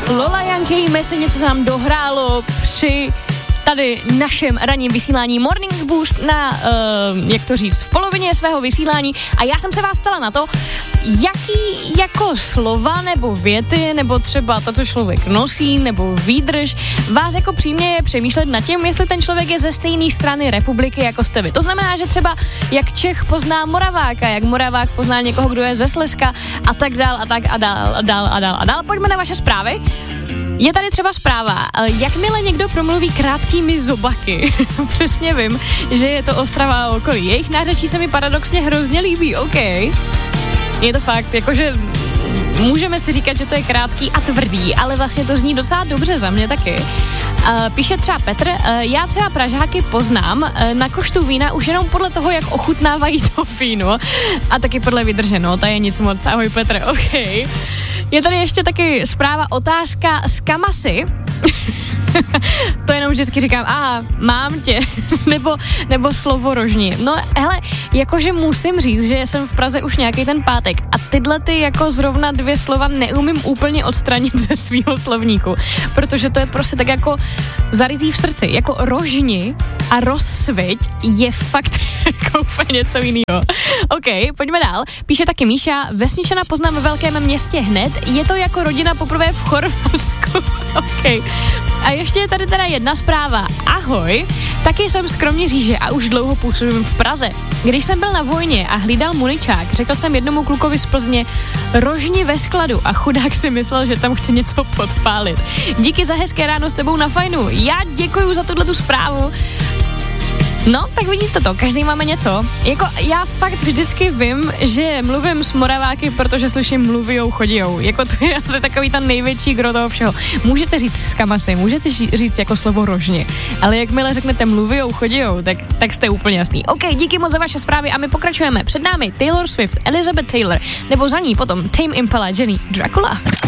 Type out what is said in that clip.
Lola Young, se něco nám dohrálo při tady našem ranním vysílání Morning Boost na, jak to říct, v polovině svého vysílání a já jsem se vás ptala na to, jaký jako slova nebo věty, nebo třeba to, co člověk nosí, nebo výdrž, vás jako přímě přemýšlet nad tím, jestli ten člověk je ze stejné strany republiky, jako jste vy. To znamená, že třeba jak Čech pozná Moraváka, jak Moravák pozná někoho, kdo je ze Slezska a tak dál a tak a dál. Pojďme na vaše zprávy. Je tady třeba zpráva, jakmile někdo promluví krátkými zobaky, přesně vím, že je to Ostrava a okolí. Jejich nářečí se mi paradoxně hrozně líbí, OK. Je to fakt, jakože můžeme si říkat, že to je krátký a tvrdý, ale vlastně to zní docela dobře za mě taky. Píše třeba Petr, já třeba Pražáky poznám na koštu vína už jenom podle toho, jak ochutnávají to víno a taky podle vydrženo, to je nic moc. Ahoj Petr, OK. Je tady ještě taky zpráva, otázka z kamasy. To jenom vždycky říkám, mám tě, nebo slovo rožni. No hele, jakože musím říct, že jsem v Praze už nějaký ten pátek a tyhle ty jako zrovna 2 slova neumím úplně odstranit ze svýho slovníku, protože to je prostě tak jako zarytý v srdci, jako rožni a rozsviť je fakt jako úplně něco jiného. OK, pojďme dál. Píše taky Míša, vesničana poznám ve velkém městě hned, je to jako rodina poprvé v Chorvatsku. OK. A ještě je tady teda jedna zpráva. Ahoj, taky jsem z Kroměříže a už dlouho působím v Praze. Když jsem byl na vojně a hlídal muničák, řekl jsem jednomu klukovi z Plzně rožni ve skladu a chudák si myslel, že tam chci něco podpálit. Díky za hezké ráno s tebou na fajnu. Já děkuju za tuhletu zprávu. No, tak vidíte to, každý máme něco. Jako já fakt vždycky vím, že mluvím s Moraváky, protože slyším mluvijou, chodijou. Jako to je asi takový ten největší gro toho všeho. Můžete říct z kamasy, můžete říct jako slovo rožně, ale jakmile řeknete mluvijou, chodijou, tak jste úplně jasný. OK, díky moc za vaše zprávy a my pokračujeme. Před námi Taylor Swift, Elizabeth Taylor, nebo za ní potom Tame Impala, Jenny Dracula.